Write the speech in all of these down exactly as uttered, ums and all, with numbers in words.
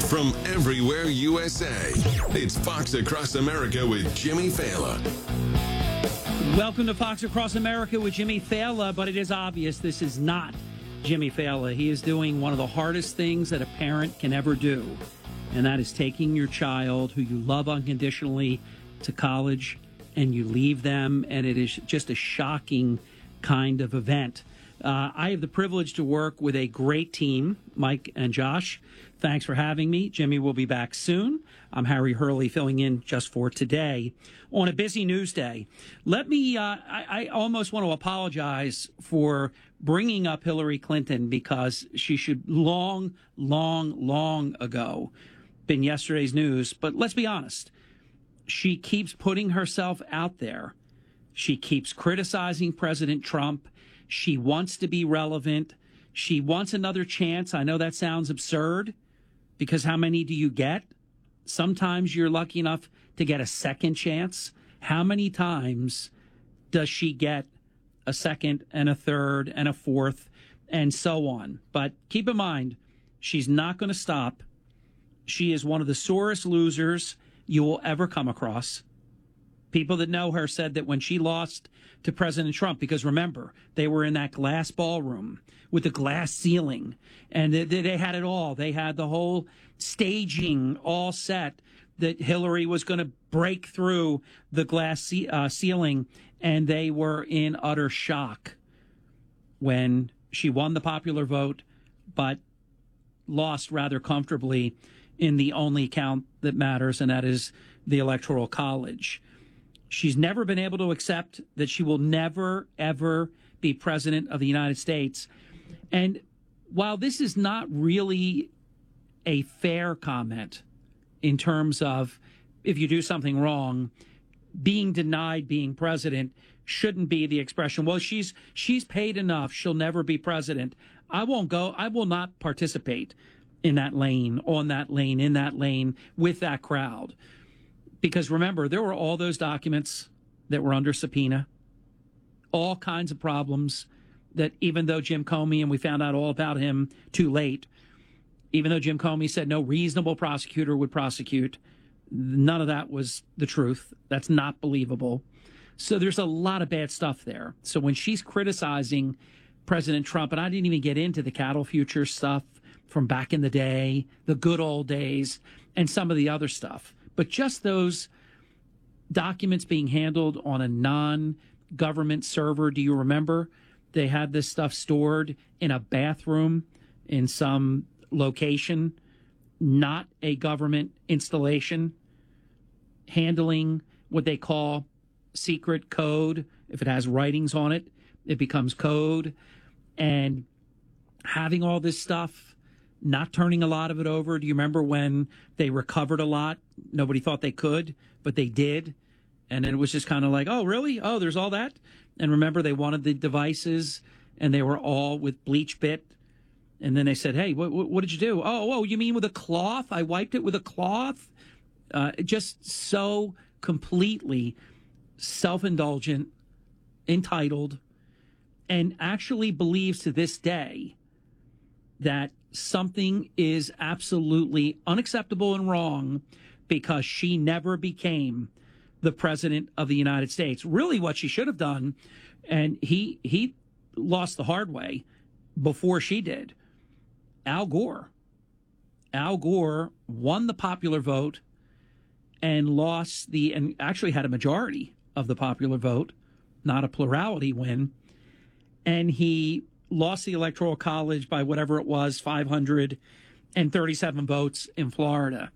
From everywhere U S A, it's Fox Across America with Jimmy Fallon. Welcome to Fox Across America with Jimmy Fallon, but it is obvious this is not Jimmy Fallon. He is doing one of the hardest things that a parent can ever do, and that is taking your child, who you love unconditionally, to college, and you leave them, and it is just a shocking kind of event. Uh, I have the privilege to work with a great team, Mike and Josh. Thanks for having me. Jimmy will be back soon. I'm Harry Hurley, filling in just for today on a busy news day. Let me, uh, I, I almost want to apologize for bringing up Hillary Clinton, because she should long, long, long ago been yesterday's news. But let's be honest. She keeps putting herself out there. She keeps criticizing President Trump. She wants to be relevant. She wants another chance. I know that sounds absurd, because how many do you get? Sometimes you're lucky enough to get a second chance. How many times does she get a second and a third and a fourth and so on? But keep in mind, she's not going to stop. She is one of the sorest losers you will ever come across. People that know her said that when she lost to President Trump, because remember, they were in that glass ballroom with the glass ceiling, and they, they had it all. They had the whole staging all set that Hillary was going to break through the glass ce- uh, ceiling, and they were in utter shock when she won the popular vote, but lost rather comfortably in the only count that matters, and that is the Electoral College. She's never been able to accept that she will never, ever be president of the United States. And while this is not really a fair comment in terms of if you do something wrong, being denied being president shouldn't be the expression, well, she's she's paid enough, she'll never be president. I won't go, I will not participate in that lane, on that lane, in that lane, with that crowd. Because remember, there were all those documents that were under subpoena, all kinds of problems that even though Jim Comey, and we found out all about him too late, even though Jim Comey said no reasonable prosecutor would prosecute, none of that was the truth. That's not believable. So there's a lot of bad stuff there. So when she's criticizing President Trump, and I didn't even get into the cattle futures stuff from back in the day, the good old days, and some of the other stuff, but just those documents being handled on a non-government server. Do you remember they had this stuff stored in a bathroom in some location, not a government installation, handling what they call secret code? If it has writings on it, it becomes code. And having all this stuff, not turning a lot of it over. Do you remember when they recovered a lot? Nobody thought they could, but they did. And then it was just kind of like, oh, really? Oh, there's all that? And remember, they wanted the devices, and they were all with bleach bit. And then they said, hey, what, what, what did you do? Oh, oh, you mean with a cloth? I wiped it with a cloth? Uh, just so completely self-indulgent, entitled, and actually believes to this day that something is absolutely unacceptable and wrong because she never became the president of the United States. Really what she should have done, and he he lost the hard way before she did. Al Gore. Al Gore won the popular vote and lost the, and actually had a majority of the popular vote, not a plurality win. And he lost the Electoral College by whatever it was, five hundred thirty-seven votes in Florida.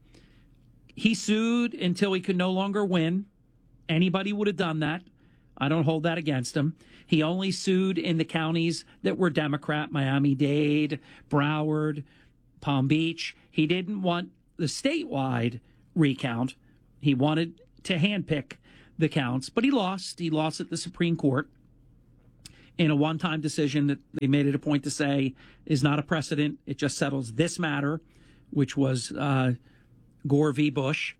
He sued until he could no longer win. Anybody would have done that. I don't hold that against him. He only sued in the counties that were Democrat, Miami-Dade, Broward, Palm Beach. He didn't want the statewide recount. He wanted to handpick the counts, but he lost. He lost at the Supreme Court in a one-time decision that they made it a point to say is not a precedent. It just settles this matter, which was uh, Gore v. Bush.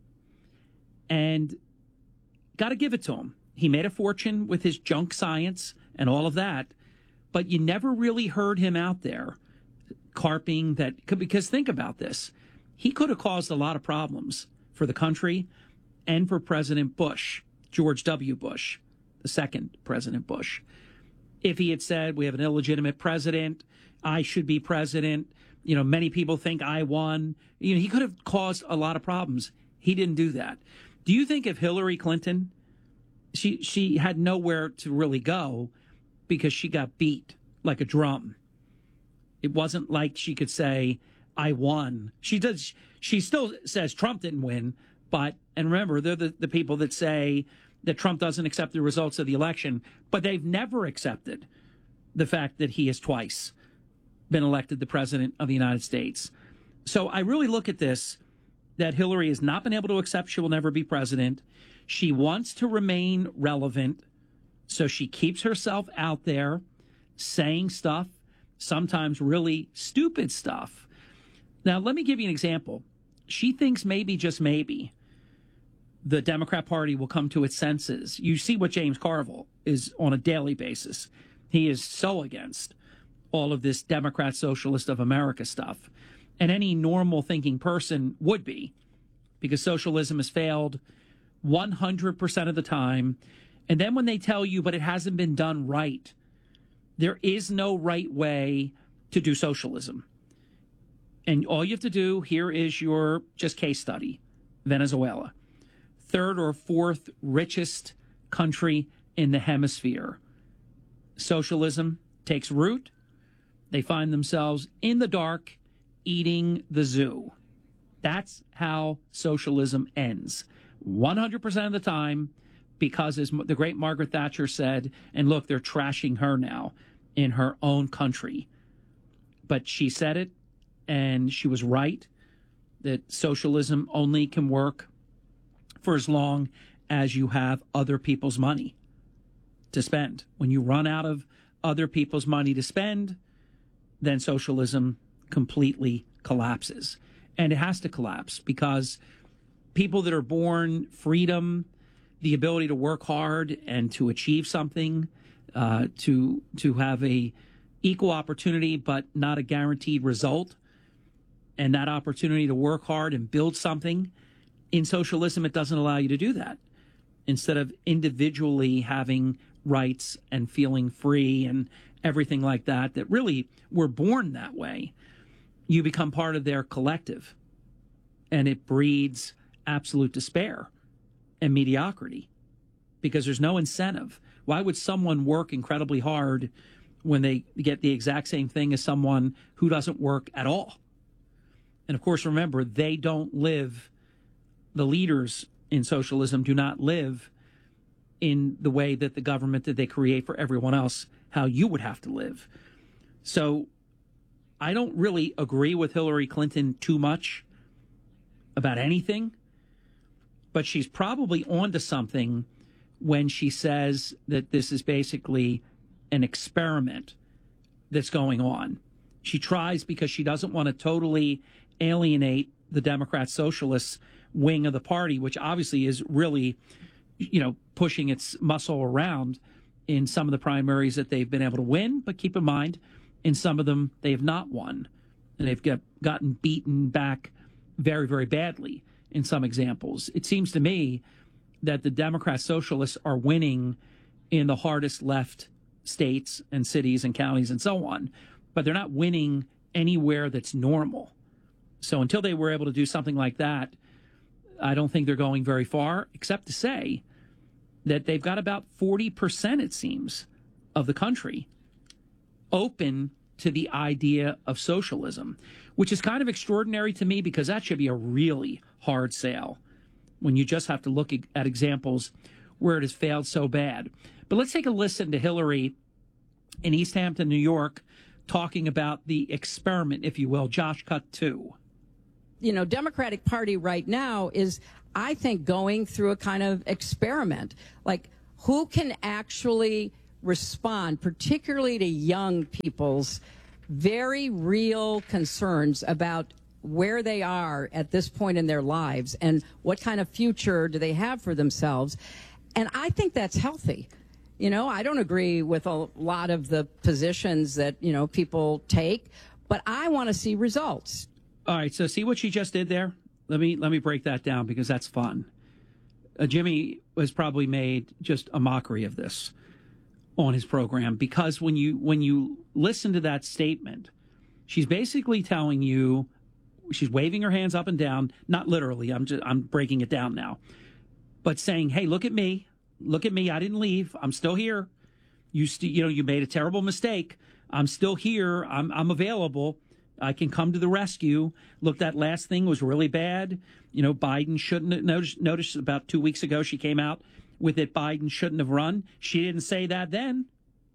And got to give it to him. He made a fortune with his junk science and all of that, but you never really heard him out there carping that, because think about this. he could have caused a lot of problems for the country and for President Bush, George W. Bush, the second President Bush. If he had said, we have an illegitimate president, I should be president, you know, many people think I won, you know, he could have caused a lot of problems. He didn't do that. Do you think if Hillary Clinton, she she had nowhere to really go because she got beat like a drum? It wasn't like she could say, I won. She does. She still says Trump didn't win. But, and remember, they're the, the people that say that Trump doesn't accept the results of the election. But they've never accepted the fact that he has twice been elected the president of the United States. So I really look at this, that Hillary has not been able to accept she will never be president. She wants to remain relevant. So she keeps herself out there saying stuff, sometimes really stupid stuff. Now, let me give you an example. She thinks maybe, just maybe, the Democrat Party will come to its senses. You see what James Carville is on a daily basis. He is so against all of this Democrat Socialist of America stuff. And any normal thinking person would be, because socialism has failed one hundred percent of the time. And then when they tell you, but it hasn't been done right, there is no right way to do socialism. And all you have to do, here is your just case study, Venezuela. Third or fourth richest country in the hemisphere. Socialism takes root. They find themselves in the dark eating the zoo. That's how socialism ends. one hundred percent of the time, because as the great Margaret Thatcher said, and look, they're trashing her now in her own country. But she said it, and she was right, that socialism only can work for as long as you have other people's money to spend. When you run out of other people's money to spend, then socialism completely collapses. And it has to collapse because people that are born freedom, the ability to work hard and to achieve something, uh, to to have a equal opportunity but not a guaranteed result, and that opportunity to work hard and build something, in socialism, it doesn't allow you to do that. Instead of individually having rights and feeling free and everything like that, that really were born that way, you become part of their collective. And it breeds absolute despair and mediocrity because there's no incentive. Why would someone work incredibly hard when they get the exact same thing as someone who doesn't work at all? And of course, remember, they don't live, the leaders in socialism do not live in the way that the government that they create for everyone else, how you would have to live. So I don't really agree with Hillary Clinton too much about anything, but she's probably onto something when she says that this is basically an experiment that's going on. She tries because she doesn't want to totally alienate the Democrat Socialists wing of the party, which obviously is really, you know, pushing its muscle around in some of the primaries that they've been able to win. But keep in mind, in some of them, they have not won. And they've get, gotten beaten back very, very badly in some examples. It seems to me that the Democrat Socialists are winning in the hardest left states and cities and counties and so on, but they're not winning anywhere that's normal. So until they were able to do something like that, I don't think they're going very far, except to say that they've got about forty percent, it seems, of the country open to the idea of socialism, which is kind of extraordinary to me because that should be a really hard sale when you just have to look at examples where it has failed so bad. But let's take a listen to Hillary in East Hampton, New York, talking about the experiment, if you will. Josh, cut two. You know, Democratic Party right now is, I think, going through a kind of experiment. Like, who can actually respond, particularly to young people's very real concerns about where they are at this point in their lives and what kind of future do they have for themselves. And I think that's healthy. You know, I don't agree with a lot of the positions that, you know, people take, but I want to see results. All right, so see what she just did there? Let me let me break that down because that's fun. Uh, Jimmy has probably made just a mockery of this on his program because when you when you listen to that statement, she's basically telling you, she's waving her hands up and down, not literally. I'm just I'm breaking it down now, but saying, "Hey, look at me, look at me. I didn't leave. I'm still here. You st- you know you made a terrible mistake. I'm still here. I'm I'm available." I can come to the rescue. Look, that last thing was really bad. You know, Biden shouldn't have noticed, noticed about two weeks ago she came out with it. Biden shouldn't have run. She didn't say that then.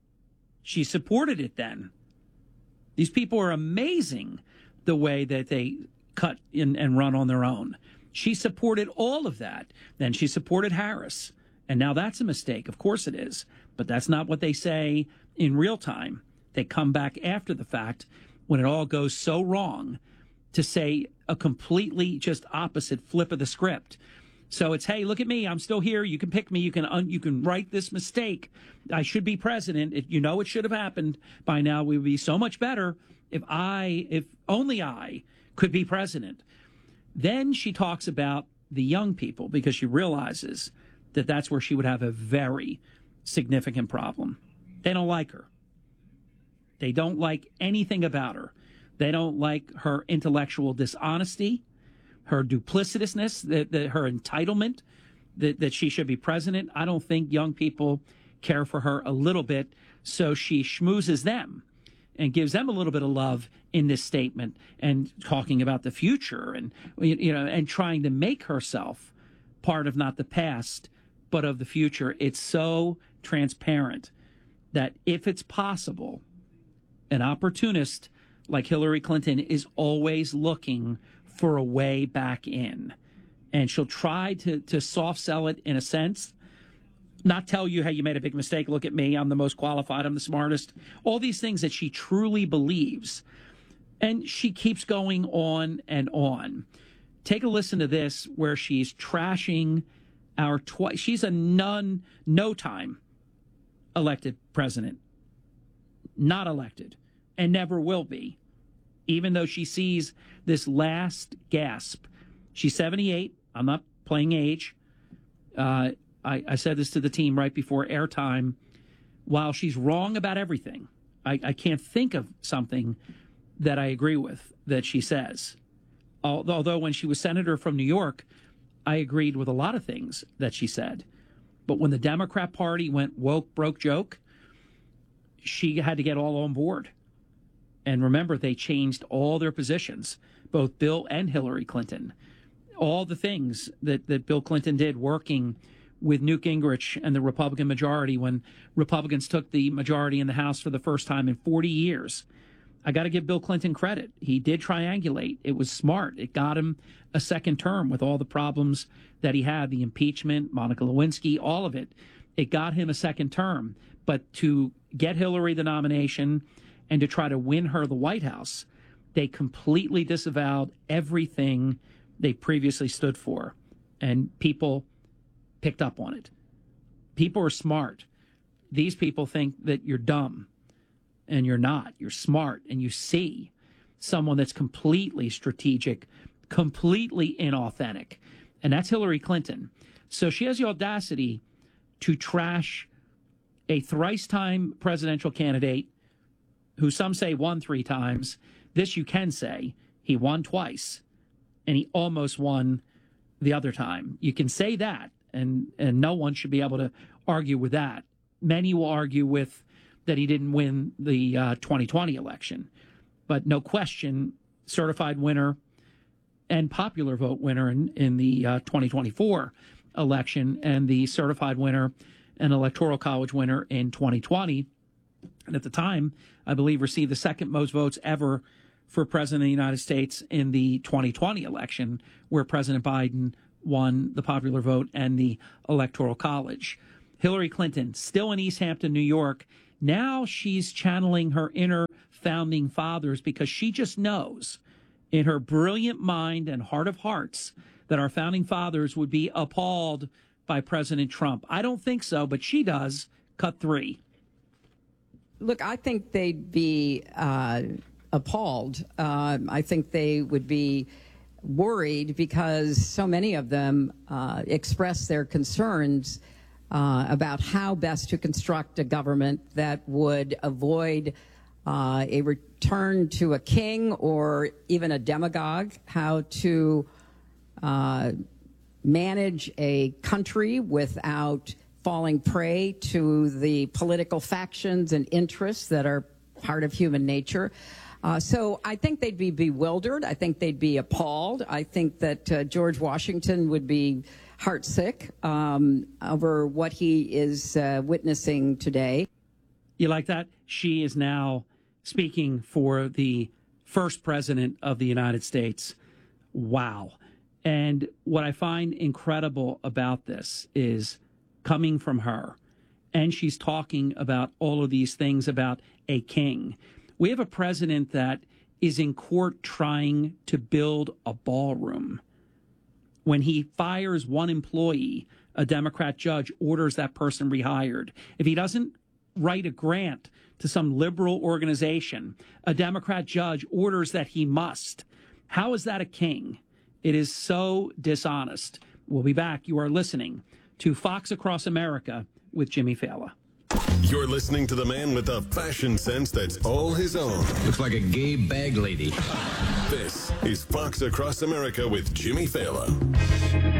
She supported it then. These people are amazing the way that they cut in and run on their own. She supported all of that. Then she supported Harris. And now that's a mistake. Of course it is. But that's not what they say in real time. They come back after the fact when it all goes so wrong to say a completely just opposite flip of the script. So it's, hey, look at me. I'm still here. You can pick me. You can un- you can right this mistake. I should be president. It, you know it should have happened by now. We would be so much better if I, if only I could be president. Then she talks about the young people because she realizes that that's where she would have a very significant problem. They don't like her. They don't like anything about her. They don't like her intellectual dishonesty, her duplicitousness, that, that her entitlement, that, that she should be president. I don't think young people care for her a little bit, so she schmoozes them and gives them a little bit of love in this statement and talking about the future and, you know, and trying to make herself part of not the past, but of the future. It's so transparent that if it's possible, an opportunist like Hillary Clinton is always looking for a way back in. And she'll try to, to soft sell it in a sense, not tell you, hey, you made a big mistake. Look at me. I'm the most qualified. I'm the smartest. All these things that she truly believes. And she keeps going on and on. Take a listen to this where she's trashing our twice. She's a none, no time elected president. Not elected. And never will be, even though she sees this last gasp. She's seventy-eight. I'm not playing age. Uh, I, I said this to the team right before airtime. While she's wrong about everything, I, I can't think of something that I agree with that she says. Although when she was senator from New York, I agreed with a lot of things that she said. But when the Democrat Party went woke, broke, joke, she had to get all on board. And remember, they changed all their positions, both Bill and Hillary Clinton. All the things that, that Bill Clinton did working with Newt Gingrich and the Republican majority when Republicans took the majority in the House for the first time in forty years. I got to give Bill Clinton credit. He did triangulate. It was smart. It got him a second term with all the problems that he had, the impeachment, Monica Lewinsky, all of it. It got him a second term. But to get Hillary the nomination and to try to win her the White House, they completely disavowed everything they previously stood for. And people picked up on it. People are smart. These people think that you're dumb, and you're not. You're smart, and you see someone that's completely strategic, completely inauthentic. And that's Hillary Clinton. So she has the audacity to trash a thrice-time presidential candidate who some say won three times. This you can say. He won twice, and he almost won the other time. You can say that, and, and no one should be able to argue with that. Many will argue with that he didn't win the uh, twenty twenty election. But no question, certified winner and popular vote winner in, in the uh, twenty twenty-four election, and the certified winner and electoral college winner in twenty twenty. And at the time, I believe received the second most votes ever for president of the United States in the twenty twenty election, where President Biden won the popular vote and the electoral college. Hillary Clinton, still in East Hampton, New York. Now she's channeling her inner founding fathers because she just knows in her brilliant mind and heart of hearts that our founding fathers would be appalled by President Trump. I don't think so, but she does. Cut three. Look, I think they'd be uh, appalled. Uh, I think they would be worried because so many of them uh, express their concerns uh, about how best to construct a government that would avoid uh, a return to a king or even a demagogue, how to uh, manage a country without falling prey to the political factions and interests that are part of human nature. Uh, so I think they'd be bewildered. I think they'd be appalled. I think that uh, George Washington would be heartsick um, over what he is uh, witnessing today. You like that? She is now speaking for the first president of the United States. Wow. And what I find incredible about this is coming from her, and she's talking about all of these things about a king. We have a president that is in court trying to build a ballroom. When he fires one employee, a Democrat judge orders that person rehired. If he doesn't write a grant to some liberal organization, a Democrat judge orders that he must. How is that a king? It is so dishonest. We'll be back. You are listening to Fox Across America with Jimmy Failla. You're listening to the man with a fashion sense that's all his own. Looks like a gay bag lady. This is Fox Across America with Jimmy Failla.